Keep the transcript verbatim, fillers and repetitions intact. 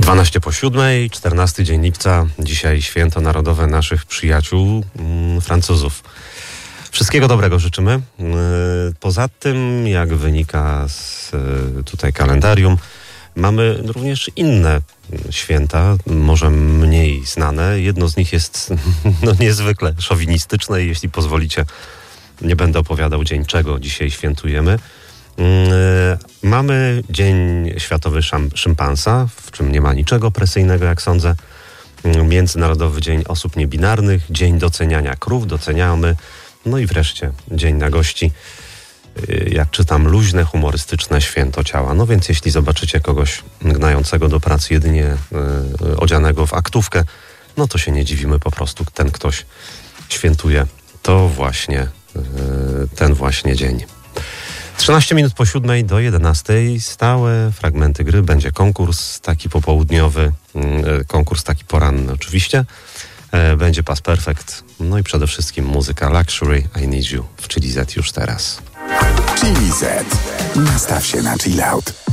dwanaście po siódmej, czternasty dzień lipca. Dzisiaj święto narodowe naszych przyjaciół mm, Francuzów. Wszystkiego dobrego życzymy. Poza tym, jak wynika z tutaj kalendarium, mamy również inne święta, może mniej znane. Jedno z nich jest no, niezwykle szowinistyczne i jeśli pozwolicie, nie będę opowiadał dzień czego dzisiaj świętujemy. Mamy Dzień Światowy Szam- Szympansa, w czym nie ma niczego presyjnego, jak sądzę. Międzynarodowy Dzień Osób Niebinarnych, Dzień Doceniania Krów, doceniamy. No i wreszcie Dzień na Gości, jak czytam, luźne, humorystyczne święto ciała. No więc jeśli zobaczycie kogoś gnającego do pracy jedynie yy, odzianego w aktówkę, no to się nie dziwimy, po prostu ten ktoś świętuje to właśnie, yy, ten właśnie dzień. trzynaście minut po siódmej do jedenastej, stałe fragmenty gry, będzie konkurs taki popołudniowy, yy, konkurs taki poranny oczywiście. Będzie Past Perfect, no i przede wszystkim muzyka Luxury, I Need You w Chili Z już teraz. Chili Z. Nastaw się na chill out.